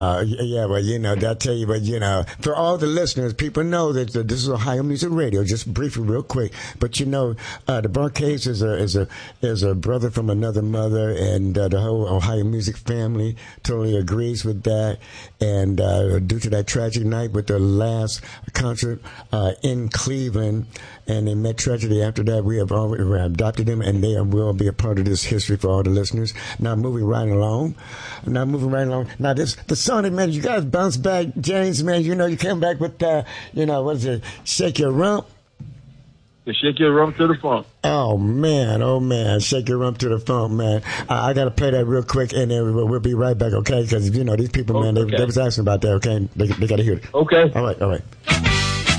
Yeah, well, I tell you, but for all the listeners, people know that this is Ohio Music Radio. Just briefly, real quick, but the Bar-Kays is a brother from another mother, and the whole Ohio music family totally agrees with that. And due to that tragic night with the last concert in Cleveland, and they met tragedy after that, we have already adopted them, and they will be a part of this history for all the listeners. Now moving right along. Now the song, man, you guys bounce back, James, man. You came back with what is it? Shake Your Rump. To shake your rump to the funk. Oh man, shake your rump to the funk, man. I gotta play that real quick, and then we'll be right back, okay? Because these people, man, they was asking about that, okay? They gotta hear it. Okay. All right.